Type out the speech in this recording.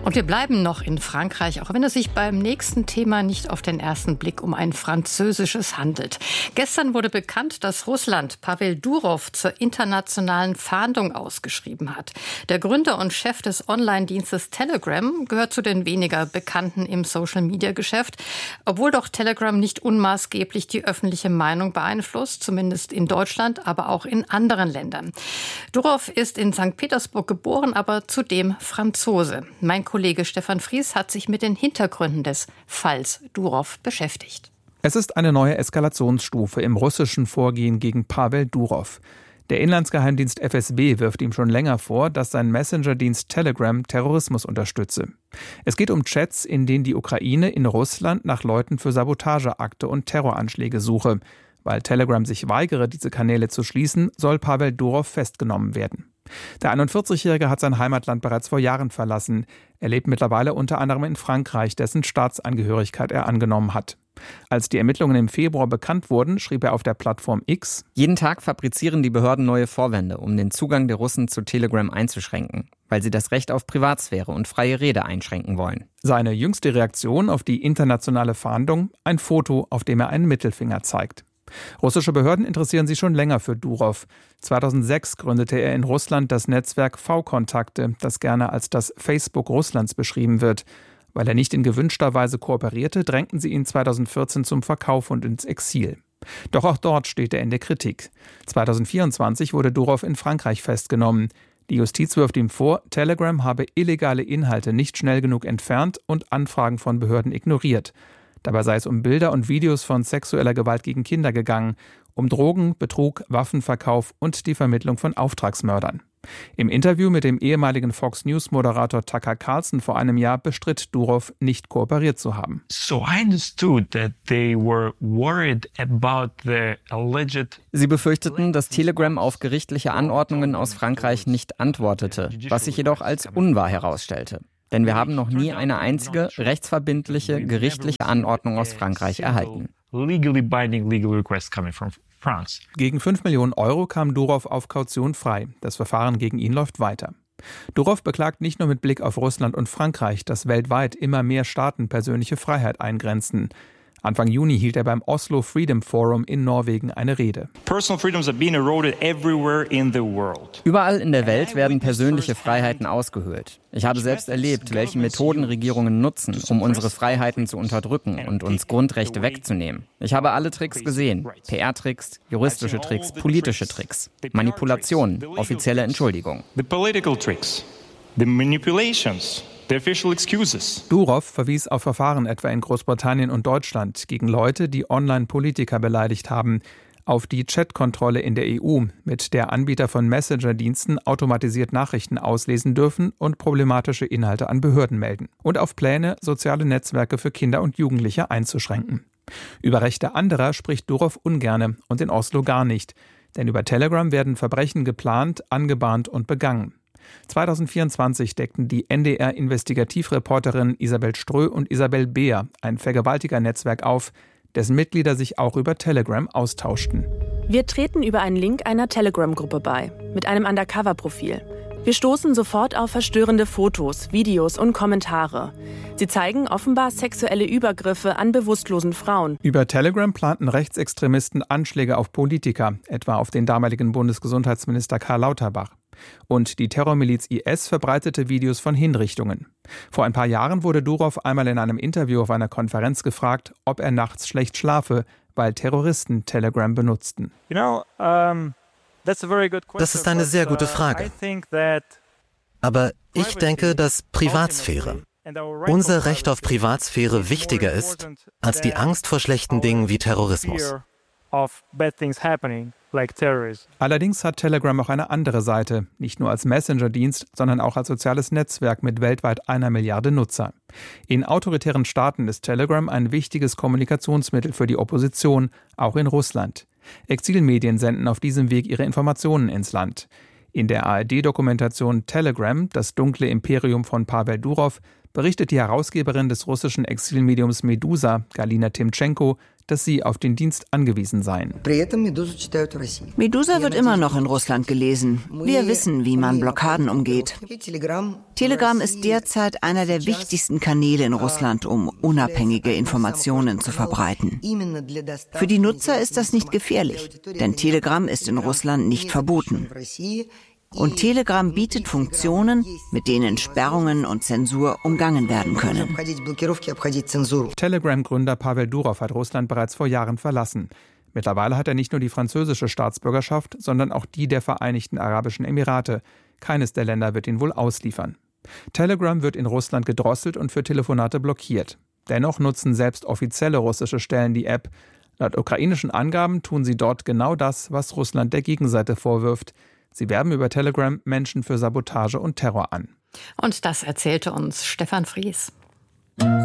Und wir bleiben noch in Frankreich, auch wenn es sich beim nächsten Thema nicht auf den ersten Blick um ein französisches handelt. Gestern wurde bekannt, dass Russland Pavel Durov zur internationalen Fahndung ausgeschrieben hat. Der Gründer und Chef des Online-Dienstes Telegram gehört zu den weniger Bekannten im Social-Media-Geschäft, obwohl doch Telegram nicht unmaßgeblich die öffentliche Meinung beeinflusst, zumindest in Deutschland, aber auch in anderen Ländern. Durov ist in St. Petersburg geboren, aber zudem Franzose. Mein Kollege Stefan Fries hat sich mit den Hintergründen des Falls Durov beschäftigt. Es ist eine neue Eskalationsstufe im russischen Vorgehen gegen Pavel Durov. Der Inlandsgeheimdienst FSB wirft ihm schon länger vor, dass sein Messenger-Dienst Telegram Terrorismus unterstütze. Es geht um Chats, in denen die Ukraine in Russland nach Leuten für Sabotageakte und Terroranschläge suche. Weil Telegram sich weigere, diese Kanäle zu schließen, soll Pavel Durov festgenommen werden. Der 41-Jährige hat sein Heimatland bereits vor Jahren verlassen. Er lebt mittlerweile unter anderem in Frankreich, dessen Staatsangehörigkeit er angenommen hat. Als die Ermittlungen im Februar bekannt wurden, schrieb er auf der Plattform X: Jeden Tag fabrizieren die Behörden neue Vorwände, um den Zugang der Russen zu Telegram einzuschränken, weil sie das Recht auf Privatsphäre und freie Rede einschränken wollen. Seine jüngste Reaktion auf die internationale Fahndung: ein Foto, auf dem er einen Mittelfinger zeigt. Russische Behörden interessieren sich schon länger für Durov. 2006 gründete er in Russland das Netzwerk V-Kontakte, das gerne als das Facebook Russlands beschrieben wird. Weil er nicht in gewünschter Weise kooperierte, drängten sie ihn 2014 zum Verkauf und ins Exil. Doch auch dort steht er in der Kritik. 2024 wurde Durov in Frankreich festgenommen. Die Justiz wirft ihm vor, Telegram habe illegale Inhalte nicht schnell genug entfernt und Anfragen von Behörden ignoriert. Dabei sei es um Bilder und Videos von sexueller Gewalt gegen Kinder gegangen, um Drogen, Betrug, Waffenverkauf und die Vermittlung von Auftragsmördern. Im Interview mit dem ehemaligen Fox-News-Moderator Tucker Carlson vor einem Jahr bestritt Durov, nicht kooperiert zu haben. Sie befürchteten, dass Telegram auf gerichtliche Anordnungen aus Frankreich nicht antwortete, was sich jedoch als unwahr herausstellte. Denn wir haben noch nie eine einzige rechtsverbindliche gerichtliche Anordnung aus Frankreich erhalten. Gegen 5 Millionen Euro kam Durov auf Kaution frei. Das Verfahren gegen ihn läuft weiter. Durov beklagt nicht nur mit Blick auf Russland und Frankreich, dass weltweit immer mehr Staaten persönliche Freiheit eingrenzen. Anfang Juni hielt er beim Oslo Freedom Forum in Norwegen eine Rede. Überall in der Welt werden persönliche Freiheiten ausgehöhlt. Ich habe selbst erlebt, welche Methoden Regierungen nutzen, um unsere Freiheiten zu unterdrücken und uns Grundrechte wegzunehmen. Ich habe alle Tricks gesehen. PR-Tricks, juristische Tricks, politische Tricks, Manipulationen, offizielle Entschuldigungen. Durov verwies auf Verfahren etwa in Großbritannien und Deutschland gegen Leute, die Online-Politiker beleidigt haben, auf die Chatkontrolle in der EU, mit der Anbieter von Messenger-Diensten automatisiert Nachrichten auslesen dürfen und problematische Inhalte an Behörden melden, und auf Pläne, soziale Netzwerke für Kinder und Jugendliche einzuschränken. Über Rechte anderer spricht Durov ungerne und in Oslo gar nicht, denn über Telegram werden Verbrechen geplant, angebahnt und begangen. 2024 deckten die NDR-Investigativreporterinnen Isabel Strö und Isabel Beer ein Vergewaltigernetzwerk auf, dessen Mitglieder sich auch über Telegram austauschten. Wir treten über einen Link einer Telegram-Gruppe bei, mit einem Undercover-Profil. Wir stoßen sofort auf verstörende Fotos, Videos und Kommentare. Sie zeigen offenbar sexuelle Übergriffe an bewusstlosen Frauen. Über Telegram planten Rechtsextremisten Anschläge auf Politiker, etwa auf den damaligen Bundesgesundheitsminister Karl Lauterbach. Und die Terrormiliz IS verbreitete Videos von Hinrichtungen. Vor ein paar Jahren wurde Durov einmal in einem Interview auf einer Konferenz gefragt, ob er nachts schlecht schlafe, weil Terroristen Telegram benutzten. Das ist eine sehr gute Frage. Aber ich denke, dass Privatsphäre, unser Recht auf Privatsphäre wichtiger ist als die Angst vor schlechten Dingen wie Terrorismus. Allerdings hat Telegram auch eine andere Seite, nicht nur als Messenger-Dienst, sondern auch als soziales Netzwerk mit weltweit 1 Milliarde Nutzer. In autoritären Staaten ist Telegram ein wichtiges Kommunikationsmittel für die Opposition, auch in Russland. Exilmedien senden auf diesem Weg ihre Informationen ins Land. In der ARD-Dokumentation Telegram, das dunkle Imperium von Pavel Durov, berichtet die Herausgeberin des russischen Exilmediums Medusa, Galina Timtschenko, dass sie auf den Dienst angewiesen seien. Medusa wird immer noch in Russland gelesen. Wir wissen, wie man Blockaden umgeht. Telegram ist derzeit einer der wichtigsten Kanäle in Russland, um unabhängige Informationen zu verbreiten. Für die Nutzer ist das nicht gefährlich, denn Telegram ist in Russland nicht verboten. Und Telegram bietet Funktionen, mit denen Sperrungen und Zensur umgangen werden können. Telegram-Gründer Pavel Durov hat Russland bereits vor Jahren verlassen. Mittlerweile hat er nicht nur die französische Staatsbürgerschaft, sondern auch die der Vereinigten Arabischen Emirate. Keines der Länder wird ihn wohl ausliefern. Telegram wird in Russland gedrosselt und für Telefonate blockiert. Dennoch nutzen selbst offizielle russische Stellen die App. Laut ukrainischen Angaben tun sie dort genau das, was Russland der Gegenseite vorwirft. Sie werben über Telegram Menschen für Sabotage und Terror an. Und das erzählte uns Stefan Fries.